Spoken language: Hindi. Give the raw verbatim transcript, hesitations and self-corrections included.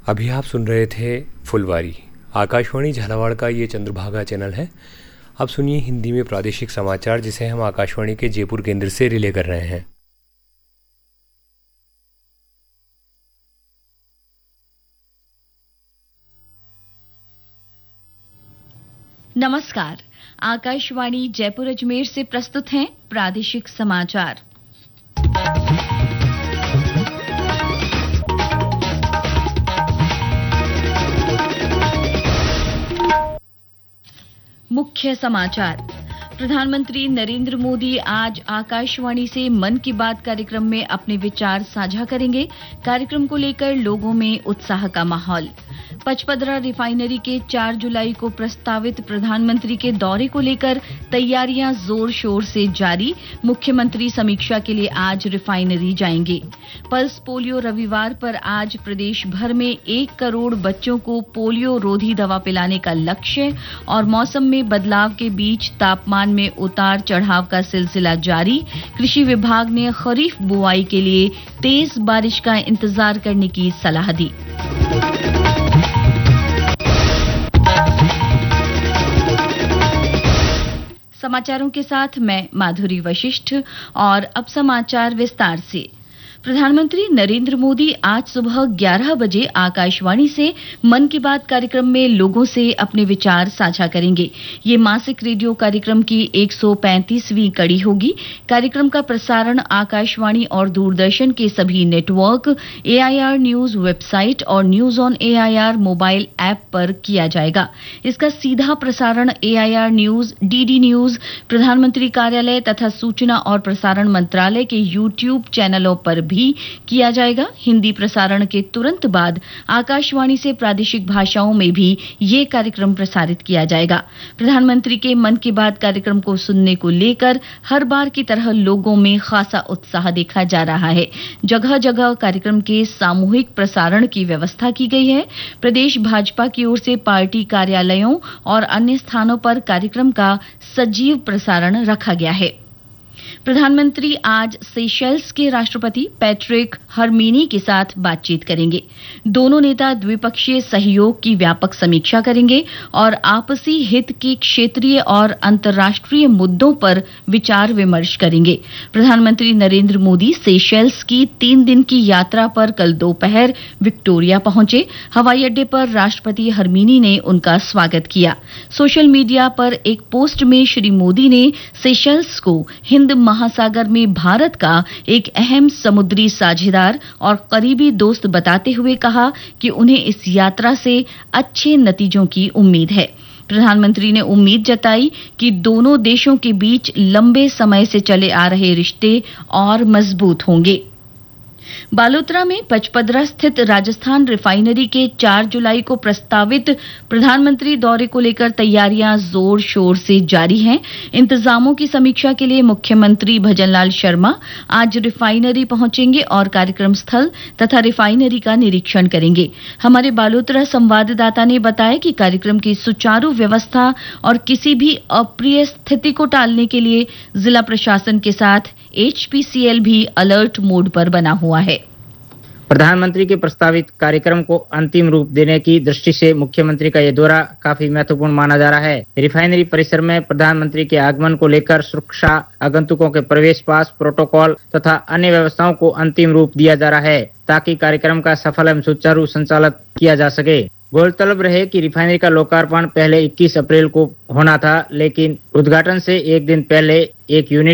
अभी आप सुन रहे थे फुलवारी। आकाशवाणी झालावाड़ का ये चंद्रभागा चैनल है। अब सुनिए हिंदी में प्रादेशिक समाचार, जिसे हम आकाशवाणी के जयपुर केंद्र से रिले कर रहे हैं। नमस्कार, आकाशवाणी जयपुर अजमेर से प्रस्तुत हैं प्रादेशिक समाचार। मुख्य समाचार। प्रधानमंत्री नरेंद्र मोदी आज आकाशवाणी से मन की बात कार्यक्रम में अपने विचार साझा करेंगे। कार्यक्रम को लेकर लोगों में उत्साह का माहौल। पचपदरा रिफाइनरी के चार जुलाई को प्रस्तावित प्रधानमंत्री के दौरे को लेकर तैयारियां जोर शोर से जारी। मुख्यमंत्री समीक्षा के लिए आज रिफाइनरी जाएंगे। पल्स पोलियो रविवार पर आज प्रदेश भर में एक करोड़ बच्चों को पोलियो रोधी दवा पिलाने का लक्ष्य। और मौसम में बदलाव के बीच तापमान में उतार चढ़ाव का सिलसिला जारी। कृषि विभाग ने खरीफ बुआई के लिए तेज बारिश का इंतजार करने की सलाह दी। समाचारों के साथ मैं माधुरी वशिष्ठ। और अब समाचार विस्तार से। प्रधानमंत्री नरेंद्र मोदी आज सुबह ग्यारह बजे आकाशवाणी से मन की बात कार्यक्रम में लोगों से अपने विचार साझा करेंगे। ये मासिक रेडियो कार्यक्रम की एक सौ पैंतीसवीं कड़ी होगी। कार्यक्रम का प्रसारण आकाशवाणी और दूरदर्शन के सभी नेटवर्क, एआईआर न्यूज वेबसाइट और news on AIR mobile app पर किया जाएगा। इसका सीधा प्रसारण एआईआर न्यूज, डीडी न्यूज, प्रधानमंत्री कार्यालय तथा सूचना और प्रसारण मंत्रालय के यूट्यूब चैनलों पर भी किया जाएगा। हिंदी प्रसारण के तुरंत बाद आकाशवाणी से प्रादेशिक भाषाओं में भी ये कार्यक्रम प्रसारित किया जाएगा। प्रधानमंत्री के मन की बात कार्यक्रम को सुनने को लेकर हर बार की तरह लोगों में खासा उत्साह देखा जा रहा है। जगह जगह कार्यक्रम के सामूहिक प्रसारण की व्यवस्था की गई है। प्रदेश भाजपा की ओर से पार्टी कार्यालयों और अन्य स्थानों पर कार्यक्रम का सजीव प्रसारण रखा गया है। प्रधानमंत्री आज सेशेल्स के राष्ट्रपति पैट्रिक हरमीनी के साथ बातचीत करेंगे। दोनों नेता द्विपक्षीय सहयोग की व्यापक समीक्षा करेंगे और आपसी हित के क्षेत्रीय और अंतर्राष्ट्रीय मुद्दों पर विचार विमर्श करेंगे। प्रधानमंत्री नरेंद्र मोदी सेशेल्स की तीन दिन की यात्रा पर कल दोपहर विक्टोरिया पहुंचे। हवाई अड्डे पर राष्ट्रपति हरमीनी ने उनका स्वागत किया। सोशल मीडिया पर एक पोस्ट में श्री मोदी ने सेशेल्स को हिंद महासागर में भारत का एक अहम समुद्री साझेदार और करीबी दोस्त बताते हुए कहा कि उन्हें इस यात्रा से अच्छे नतीजों की उम्मीद है। प्रधानमंत्री ने उम्मीद जताई कि दोनों देशों के बीच लंबे समय से चले आ रहे रिश्ते और मजबूत होंगे। बालोतरा में पचपदरा स्थित राजस्थान रिफाइनरी के चार जुलाई को प्रस्तावित प्रधानमंत्री दौरे को लेकर तैयारियां जोर शोर से जारी हैं। इंतजामों की समीक्षा के लिए मुख्यमंत्री भजनलाल शर्मा आज रिफाइनरी पहुंचेंगे और कार्यक्रम स्थल तथा रिफाइनरी का निरीक्षण करेंगे। हमारे बालोतरा संवाददाता ने बताया कि कार्यक्रम की सुचारू व्यवस्था और किसी भी अप्रिय स्थिति को टालने के लिए जिला प्रशासन के साथ एचपीसीएल भी अलर्ट मोड पर बना हुआ है। प्रधानमंत्री के प्रस्तावित कार्यक्रम को अंतिम रूप देने की दृष्टि से मुख्यमंत्री का ये दौरा काफी महत्वपूर्ण माना जा रहा है। रिफाइनरी परिसर में प्रधानमंत्री के आगमन को लेकर सुरक्षा, आगंतुकों के प्रवेश पास, प्रोटोकॉल तथा अन्य व्यवस्थाओं को अंतिम रूप दिया जा रहा है ताकि कार्यक्रम का सफल एवं सुचारू संचालन किया जा सके। गौरतलब रहे कि रिफाइनरी का लोकार्पण पहले इक्कीस अप्रैल को होना था, लेकिन उद्घाटन से एक दिन पहले एक यूनिट